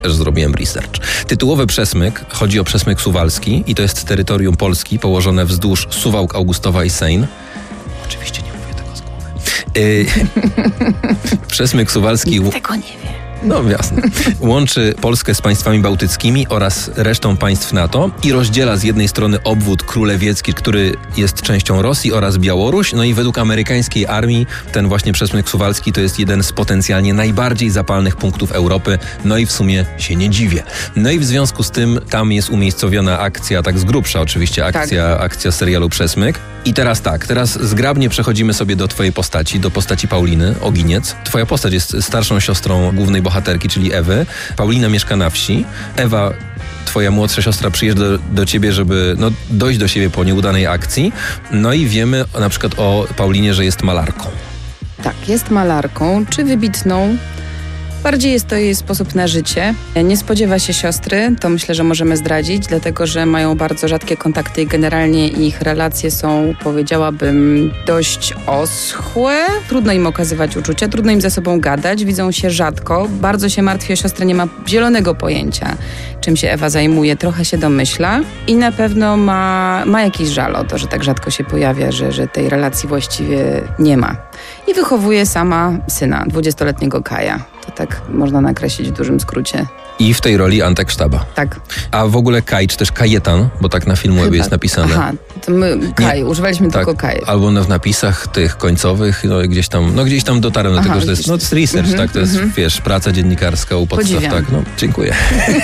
Też zrobiłem research. Tytułowy przesmyk, chodzi o przesmyk suwalski i to jest terytorium Polski położone wzdłuż Suwałk, Augustowa i Sejn. Oczywiście nie mówię tego z głowy. Przesmyk suwalski... Tego nie wiem. No jasne. Łączy Polskę z państwami bałtyckimi oraz resztą państw NATO i rozdziela z jednej strony obwód królewiecki, który jest częścią Rosji, oraz Białoruś. No i według amerykańskiej armii ten właśnie przesmyk suwalski to jest jeden z potencjalnie najbardziej zapalnych punktów Europy. No i w sumie się nie dziwię. No i w związku z tym tam jest umiejscowiona akcja, tak z grubsza oczywiście, akcja serialu Przesmyk. I teraz zgrabnie przechodzimy sobie do twojej postaci, do postaci Pauliny Oginiec. Twoja postać jest starszą siostrą głównej bohaterki, czyli Ewy. Paulina mieszka na wsi. Ewa, twoja młodsza siostra, przyjeżdża do ciebie, żeby dojść do siebie po nieudanej akcji. No i wiemy na przykład o Paulinie, że jest malarką. Tak, jest malarką, czy wybitną. Bardziej jest to jej sposób na życie. Nie spodziewa się siostry, to myślę, że możemy zdradzić, dlatego że mają bardzo rzadkie kontakty i generalnie ich relacje są, powiedziałabym, dość oschłe. Trudno im okazywać uczucia, trudno im ze sobą gadać, widzą się rzadko. Bardzo się martwi o siostrę, nie ma zielonego pojęcia, czym się Ewa zajmuje, trochę się domyśla i na pewno ma jakiś żal o to, że tak rzadko się pojawia, że tej relacji właściwie nie ma. I wychowuje sama syna, 20-letniego Kaja. To tak można nakreślić w dużym skrócie. I w tej roli Antek Sztaba. Tak. A w ogóle Kaj, czy też Kajetan, bo tak na Filmwebie jest napisane. Aha, to my używaliśmy tylko Kaj. Albo w napisach tych końcowych, gdzieś tam dotarłem do tego, że to jest research, tak, to jest, wiesz, praca dziennikarska u podstaw, podziwiam. Tak, dziękuję.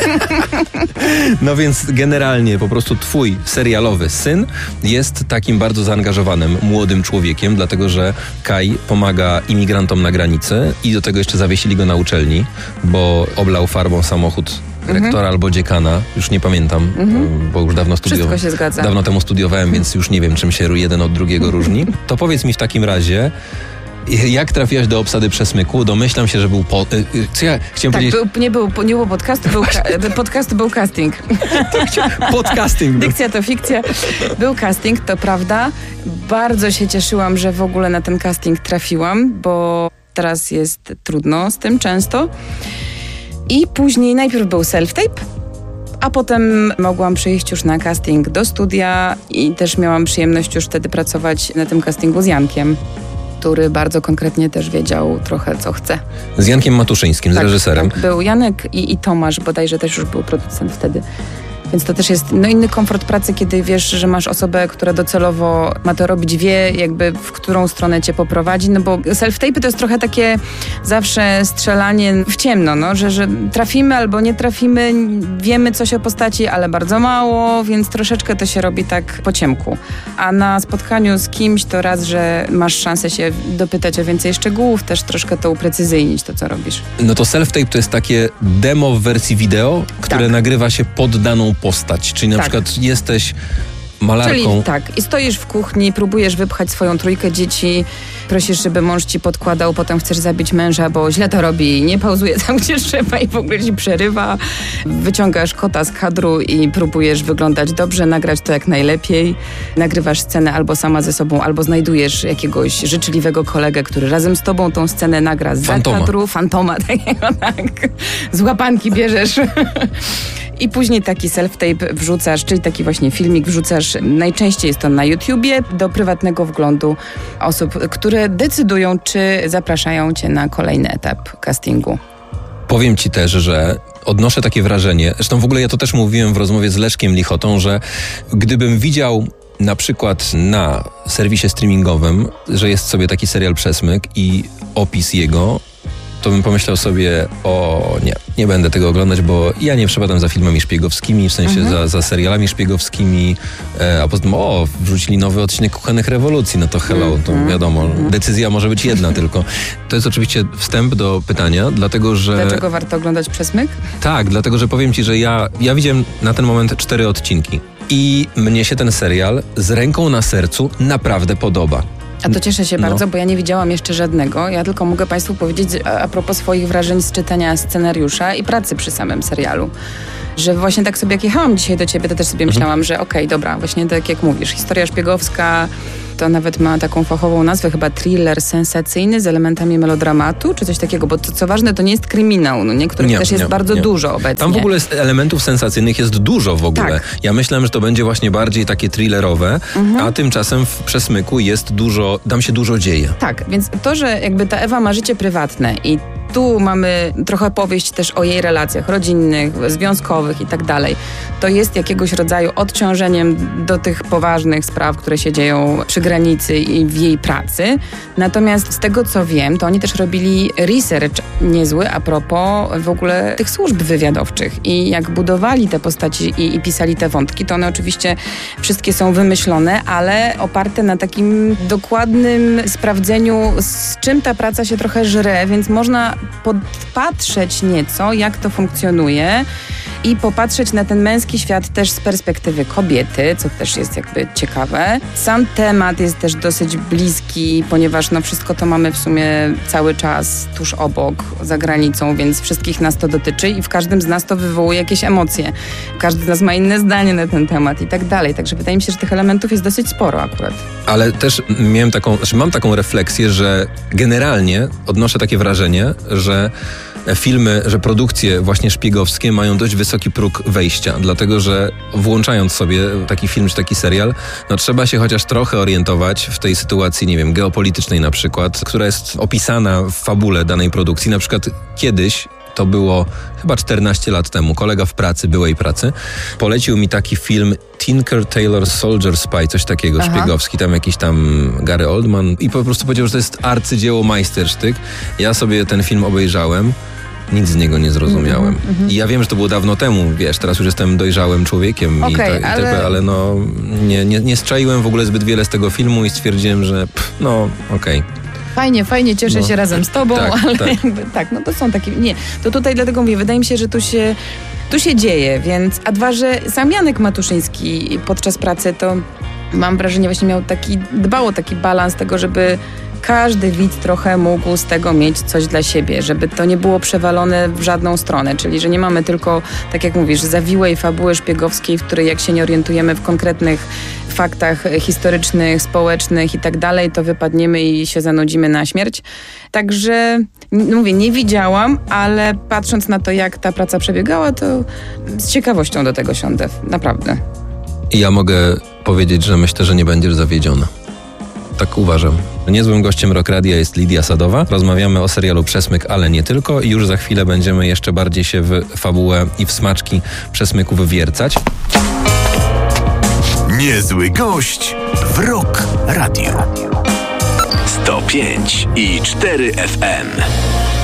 No więc generalnie po prostu twój serialowy syn jest takim bardzo zaangażowanym młodym człowiekiem, dlatego że Kaj pomaga imigrantom na granicy i do tego jeszcze zawiesili go na uczelni, bo oblał farbą samochód rektora albo dziekana, już nie pamiętam, bo już dawno studiowałem. Wszystko się zgadza. Dawno temu studiowałem, więc już nie wiem, czym się jeden od drugiego różni. To powiedz mi w takim razie, jak trafiłaś do obsady Przesmyku? Domyślam się, że był co ja chciałem powiedzieć? Nie było podcastu, podcastu był casting. Podcasting. Dykcja to fikcja. Był casting, to prawda. Bardzo się cieszyłam, że w ogóle na ten casting trafiłam, bo teraz jest trudno z tym często. I później najpierw był self-tape, a potem mogłam przyjść już na casting do studia i też miałam przyjemność już wtedy pracować na tym castingu z Jankiem, który bardzo konkretnie też wiedział trochę, co chce. Z Jankiem Matuszyńskim, z reżyserem. Tak, był Janek i Tomasz, bodajże też już był producent wtedy. Więc to też jest inny komfort pracy, kiedy wiesz, że masz osobę, która docelowo ma to robić, wie jakby w którą stronę cię poprowadzi, bo self-tape'y to jest trochę takie zawsze strzelanie w ciemno, że trafimy albo nie trafimy, wiemy coś o postaci, ale bardzo mało, więc troszeczkę to się robi tak po ciemku. A na spotkaniu z kimś to raz, że masz szansę się dopytać o więcej szczegółów, też troszkę to uprecyzyjnić, to co robisz. No to self-tape to jest takie demo w wersji wideo, które nagrywa się pod daną postać, czyli na przykład jesteś malarką. Czyli i stoisz w kuchni, próbujesz wypchać swoją trójkę dzieci, prosisz, żeby mąż ci podkładał, potem chcesz zabić męża, bo źle to robi, nie pauzuje tam, gdzie trzeba i w ogóle ci przerywa. Wyciągasz kota z kadru i próbujesz wyglądać dobrze, nagrać to jak najlepiej. Nagrywasz scenę albo sama ze sobą, albo znajdujesz jakiegoś życzliwego kolegę, który razem z tobą tą scenę nagra z kadru. Fantoma takiego, z łapanki bierzesz. I później taki self-tape wrzucasz, czyli taki właśnie filmik wrzucasz, najczęściej jest to na YouTubie, do prywatnego wglądu osób, które decydują, czy zapraszają cię na kolejny etap castingu. Powiem ci też, że odnoszę takie wrażenie, zresztą w ogóle ja to też mówiłem w rozmowie z Leszkiem Lichotą, że gdybym widział na przykład na serwisie streamingowym, że jest sobie taki serial Przesmyk i opis jego, to bym pomyślał sobie, nie będę tego oglądać, bo ja nie przepadam za filmami szpiegowskimi, w sensie za serialami szpiegowskimi, a poza tym, wrzucili nowy odcinek Kuchanych Rewolucji, no to hello, to wiadomo, decyzja może być jedna tylko. To jest oczywiście wstęp do pytania, dlatego że... Dlaczego warto oglądać Przesmyk? Tak, dlatego że powiem ci, że ja widziałem na ten moment 4 odcinki i mnie się ten serial z ręką na sercu naprawdę podoba. A to cieszę się bardzo, bo ja nie widziałam jeszcze żadnego. Ja tylko mogę Państwu powiedzieć a propos swoich wrażeń z czytania scenariusza i pracy przy samym serialu. Że właśnie tak sobie jak jechałam dzisiaj do ciebie, to też sobie myślałam, że okej, dobra, właśnie tak jak mówisz, historia szpiegowska, to nawet ma taką fachową nazwę, chyba thriller sensacyjny z elementami melodramatu, czy coś takiego, bo to, co ważne, to nie jest kryminał, których też jest bardzo dużo obecnie. Tam w ogóle elementów sensacyjnych jest dużo w ogóle. Tak. Ja myślałem, że to będzie właśnie bardziej takie thrillerowe, a tymczasem w Przesmyku jest dużo, tam się dużo dzieje. Tak, więc to, że jakby ta Ewa ma życie prywatne i tu mamy trochę powieść też o jej relacjach rodzinnych, związkowych i tak dalej. To jest jakiegoś rodzaju odciążeniem do tych poważnych spraw, które się dzieją przy granicy i w jej pracy. Natomiast z tego, co wiem, to oni też robili research niezły a propos w ogóle tych służb wywiadowczych. I jak budowali te postaci i pisali te wątki, to one oczywiście wszystkie są wymyślone, ale oparte na takim dokładnym sprawdzeniu, z czym ta praca się trochę żre, więc można podpatrzeć nieco, jak to funkcjonuje i popatrzeć na ten męski świat też z perspektywy kobiety, co też jest jakby ciekawe. Sam temat jest też dosyć bliski, ponieważ wszystko to mamy w sumie cały czas tuż obok, za granicą, więc wszystkich nas to dotyczy i w każdym z nas to wywołuje jakieś emocje. Każdy z nas ma inne zdanie na ten temat i tak dalej. Także wydaje mi się, że tych elementów jest dosyć sporo akurat. Ale też mam taką refleksję, że generalnie odnoszę takie wrażenie, że filmy, że produkcje właśnie szpiegowskie mają dość wysoki próg wejścia, dlatego że włączając sobie taki film czy taki serial, trzeba się chociaż trochę orientować w tej sytuacji, nie wiem, geopolitycznej na przykład, która jest opisana w fabule danej produkcji. Na przykład kiedyś, to było chyba 14 lat temu, kolega w pracy, byłej pracy, polecił mi taki film Tinker Tailor Soldier Spy, coś takiego, szpiegowski, tam jakiś Gary Oldman i po prostu powiedział, że to jest arcydzieło, majstersztyk. Ja sobie ten film obejrzałem, nic z niego nie zrozumiałem. I ja wiem, że to było dawno temu, teraz już jestem dojrzałym człowiekiem ale nie strzaiłem w ogóle zbyt wiele z tego filmu i stwierdziłem, że okej. Fajnie, cieszę się razem z tobą, ale to są takie... Nie, to tutaj dlatego mówię, wydaje mi się, że tu się dzieje, więc... A dwa, że sam Janek Matuszyński podczas pracy to mam wrażenie właśnie dbał o taki balans tego, żeby każdy widz trochę mógł z tego mieć coś dla siebie, żeby to nie było przewalone w żadną stronę, czyli że nie mamy tylko, tak jak mówisz, zawiłej fabuły szpiegowskiej, w której jak się nie orientujemy w konkretnych faktach historycznych, społecznych i tak dalej, to wypadniemy i się zanudzimy na śmierć. Także, mówię, nie widziałam, ale patrząc na to, jak ta praca przebiegała, to z ciekawością do tego siądę, naprawdę. I ja mogę powiedzieć, że myślę, że nie będziesz zawiedziona. Tak uważam. Niezłym gościem Rock Radia jest Lidia Sadowa. Rozmawiamy o serialu Przesmyk, ale nie tylko. I już za chwilę będziemy jeszcze bardziej się w fabułę i w smaczki Przesmyków wiercać. Niezły gość w Rock Radio. 105,4 FM.